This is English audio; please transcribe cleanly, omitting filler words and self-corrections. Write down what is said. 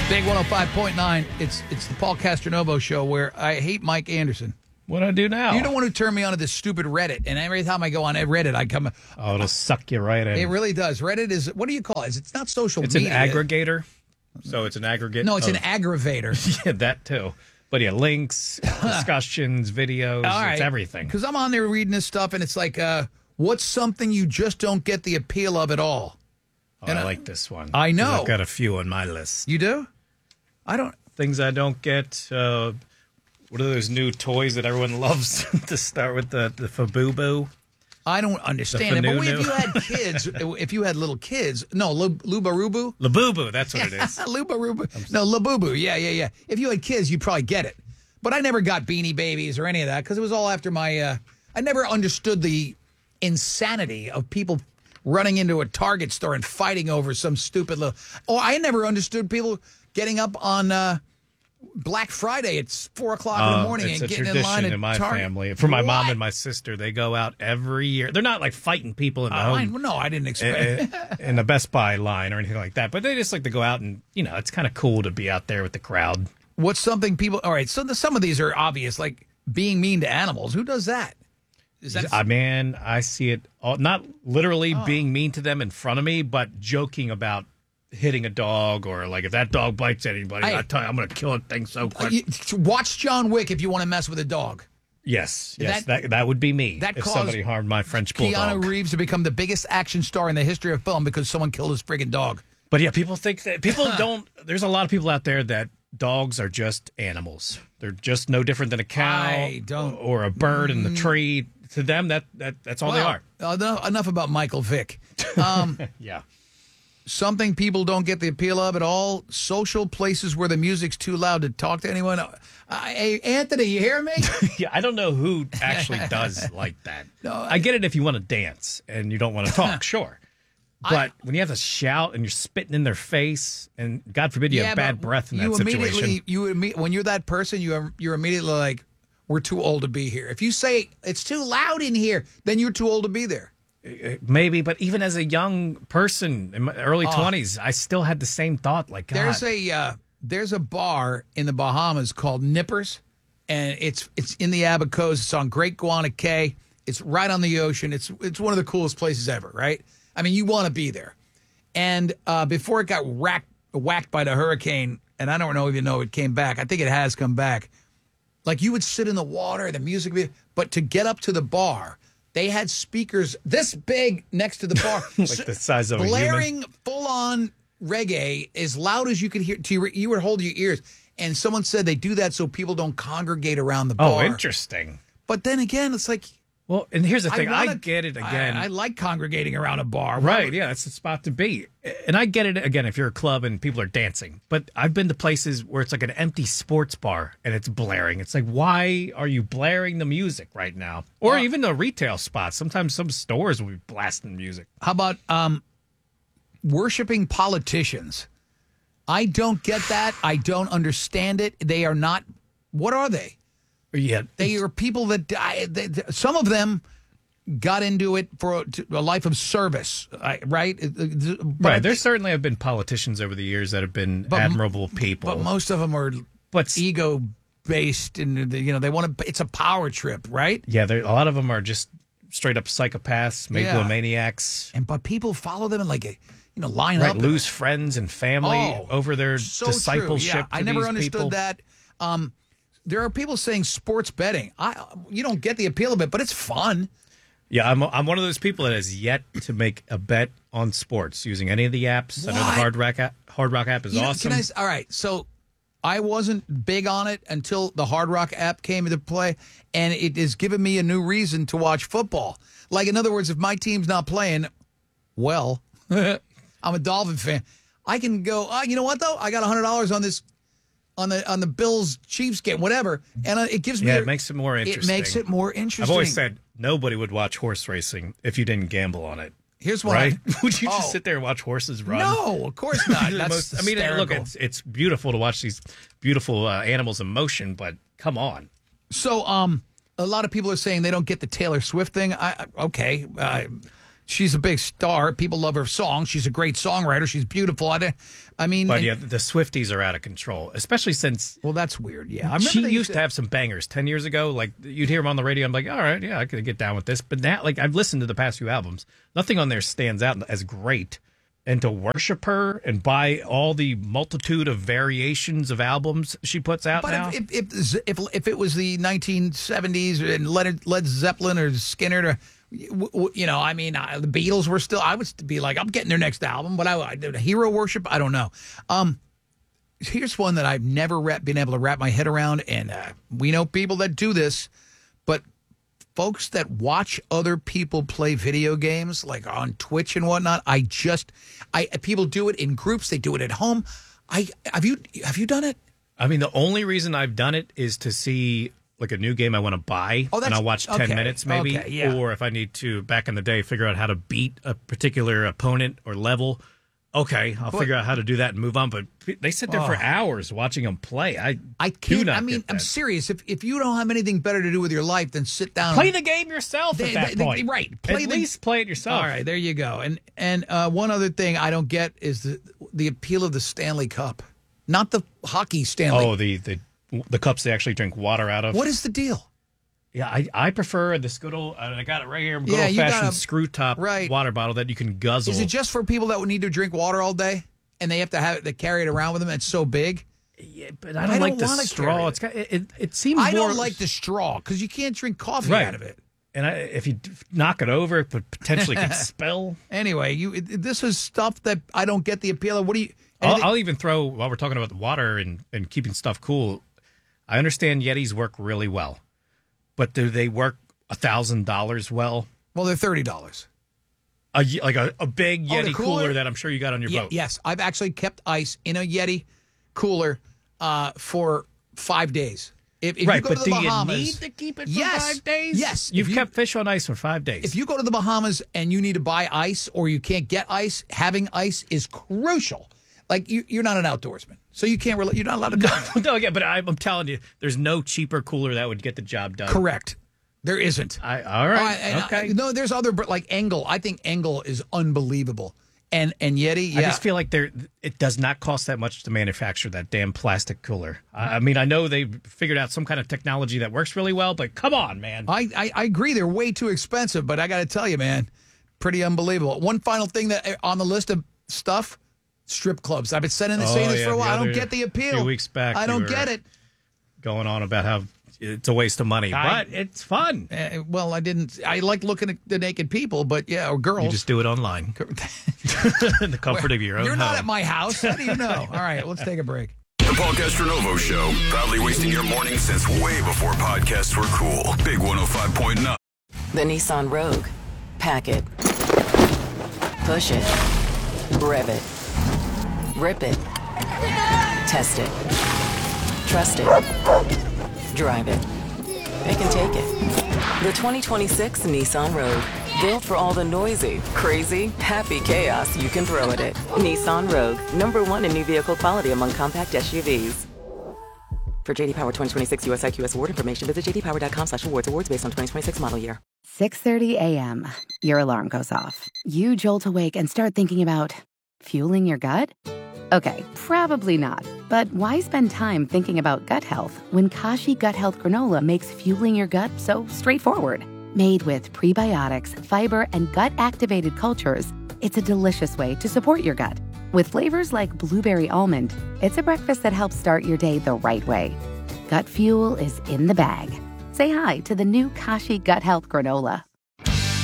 Big 105.9. It's the Paul Castronovo show where I hate Mike Anderson. What do I do now? You don't want to turn me onto this stupid Reddit, and every time I go on Reddit, I come. Oh, it'll suck you right in. It really does. Reddit is, what do you call it? It's not social media. It's an aggregator. So it's an aggregate. No, it's an aggravator. Yeah, that too. But yeah, links, discussions, videos, it's everything. Because I'm on there reading this stuff, and it's like, what's something you just don't get the appeal of at all? Oh, and I like this one. I know. I've got a few on my list. You do? I don't. Things I don't get. What are those new toys that everyone loves to start with? The Fabubu? I don't understand it. But if you had kids, if you had little kids, no, Lubarubu? Labubu, that's what it is. Lubarubu. No, Labubu. Yeah. If you had kids, you'd probably get it. But I never got Beanie Babies or any of that because it was all after my, I never understood the insanity of people running into a Target store and fighting over some stupid little, I never understood people getting up on, Black Friday, it's 4 o'clock in the morning and getting in line at in my Target. family. For my mom and my sister, they go out every year. They're not like fighting people in the home. No, I didn't expect in the Best Buy line or anything like that. But they just like to go out and, it's kind of cool to be out there with the crowd. What's something people... All right, so some of these are obvious, like being mean to animals. Who does that? Is that... Man, I see it all, not literally being mean to them in front of me, but joking about hitting a dog, or like if that dog bites anybody, I tell you, I'm going to kill that thing so quick. Watch John Wick if you want to mess with a dog. Yes, that would be me if somebody harmed my French bulldog. Keanu Reeves to become the biggest action star in the history of film because someone killed his friggin' dog. But yeah, people think that don't. There's a lot of people out there that dogs are just animals. They're just no different than a cow or a bird in the tree. To them, that's all they are. Enough about Michael Vick. Yeah. Something people don't get the appeal of at all, social places where the music's too loud to talk to anyone. Hey, Anthony, you hear me? Yeah, I don't know who actually does like that. No, I get it if you want to dance and you don't want to talk, sure. But when you have to shout and you're spitting in their face, and God forbid you have bad breath in that situation. When you're that person, you're immediately like, we're too old to be here. If you say, it's too loud in here, then you're too old to be there. Maybe, but even as a young person in my early 20s, I still had the same thought. Like, God. There's a bar in the Bahamas called Nippers, and it's in the Abacos. It's on Great Guana Cay. It's right on the ocean. It's one of the coolest places ever, right? I mean, you want to be there. And before it got whacked by the hurricane, and I don't even know it came back. I think it has come back. Like, you would sit in the water, the music, but to get up to the bar, they had speakers this big next to the bar. Like the size of a human. Blaring full-on reggae as loud as you could hear. You would hold your ears. And someone said they do that so people don't congregate around the bar. Oh, interesting. But then again, it's like... Well, and here's the thing. I get it again. I like congregating around a bar. Right, yeah, that's the spot to be. And I get it, again, if you're a club and people are dancing. But I've been to places where it's like an empty sports bar and it's blaring. It's like, why are you blaring the music right now? Or even the retail spots. Sometimes some stores will be blasting music. How about worshiping politicians? I don't get that. I don't understand it. They are not... What are they? Yeah, they are people that some of them got into it for a life of service, right? Right. There certainly have been politicians over the years that have been admirable people, but most of them are ego based, and they want to. It's a power trip, right? Yeah, a lot of them are just straight up psychopaths, megalomaniacs, but people follow them and line up, lose friends and family over their discipleship. Yeah, I never understood that. There are people saying sports betting. You don't get the appeal of it, but it's fun. Yeah, I'm one of those people that has yet to make a bet on sports using any of the apps. What? I know the Hard Rock app is awesome. All right, so I wasn't big on it until the Hard Rock app came into play, and it has given me a new reason to watch football. Like, in other words, if my team's not playing, well, I'm a Dolphin fan. I can go, you know what, though? I got $100 on this. On the Bills Chiefs game, whatever, and it gives me. Yeah, it makes it more interesting. It makes it more interesting. I've always said nobody would watch horse racing if you didn't gamble on it. Here's what right? Would you just sit there and watch horses run? No, of course not. That's look, it's beautiful to watch these beautiful animals in motion, but come on. So, a lot of people are saying they don't get the Taylor Swift thing. Okay, she's a big star. People love her songs. She's a great songwriter. She's beautiful. I mean, But yeah, the Swifties are out of control, especially since well, that's weird. Yeah, I remember she they used to have some bangers 10 years ago. Like, you'd hear them on the radio. I'm like, all right, yeah, I could get down with this. But now, like, I've listened to the past few albums. Nothing on there stands out as great. And to worship her and buy all the multitude of variations of albums she puts out now. But if it was the 1970s and Led Zeppelin or Skinner, I mean, the Beatles were still. I would be like, I'm getting their next album. But I did hero worship. I don't know. Here's one that I've never been able to wrap my head around, and we know people that do this, but folks that watch other people play video games, like on Twitch and whatnot, people do it in groups. They do it at home. Have you done it? I mean, the only reason I've done it is to see like a new game I want to buy, and I'll watch 10 minutes maybe. Okay, yeah. Or if I need to, back in the day, figure out how to beat a particular opponent or level. Okay, I'll figure out how to do that and move on. But they sit there for hours watching them play. I can't. I mean, I'm serious. If you don't have anything better to do with your life than sit down, play the game yourself at that point. Right? At least play it yourself. All right, there you go. And one other thing I don't get is the appeal of the Stanley Cup, not the hockey Stanley. Oh, the cups they actually drink water out of. What is the deal? Yeah, I prefer this good old. I got it right here. Good old fashioned screw top water bottle that you can guzzle. Is it just for people that would need to drink water all day and they have to have it? They carry it around with them. It's so big. Yeah, but I don't like the straw. It's got it seems. I don't like the straw because you can't drink coffee out of it. And if you knock it over, it potentially could spill. Anyway, this is stuff that I don't get the appeal of. What do you? I'll even throw while we're talking about the water and keeping stuff cool. I understand Yetis work really well. But do they work $1,000 well? Well, they're $30. Like a big Yeti cooler that I'm sure you got on your boat. Yes, I've actually kept ice in a Yeti cooler for 5 days. If you go to the Bahamas, you need to keep it for 5 days? Yes. You've kept fish on ice for 5 days. If you go to the Bahamas and you need to buy ice or you can't get ice, having ice is crucial. Like, you're not an outdoorsman, so you can't really. You're not allowed to do. No, yeah, but I'm telling you, there's no cheaper cooler that would get the job done. Correct. There isn't. All right. Okay. No, there's other, like Engel. I think Engel is unbelievable, and Yeti. Yeah. I just feel like it does not cost that much to manufacture that damn plastic cooler. I mean, I know they figured out some kind of technology that works really well, but come on, man. I agree. They're way too expensive, but I got to tell you, man, pretty unbelievable. One final thing that on the list of stuff. Strip clubs. I've been saying this for a while. I don't get the appeal. A few weeks back, I don't get it. Going on about how it's a waste of money, but it's fun. Well, I like looking at the naked people, but or girls. You just do it online. In the comfort of your own home. You're not at my house. How do you know? All right, let's take a break. The Paul Castronovo Show, proudly wasting your morning since way before podcasts were cool. Big 105.9. The Nissan Rogue. Pack it. Push it. Rev it. Rip it. Test it. Trust it. Drive it. It can take it. The 2026 Nissan Rogue. Built for all the noisy, crazy, happy chaos you can throw at it. Nissan Rogue. #1 in new vehicle quality among compact SUVs. For JD Power 2026 US IQS award information, visit jdpower.com/awards. Awards based on 2026 model year. 6:30 a.m. Your alarm goes off. You jolt awake and start thinking about fueling your gut? Okay, probably not. But why spend time thinking about gut health when Kashi Gut Health Granola makes fueling your gut so straightforward? Made with prebiotics, fiber, and gut-activated cultures, it's a delicious way to support your gut. With flavors like blueberry almond, it's a breakfast that helps start your day the right way. Gut fuel is in the bag. Say hi to the new Kashi Gut Health Granola.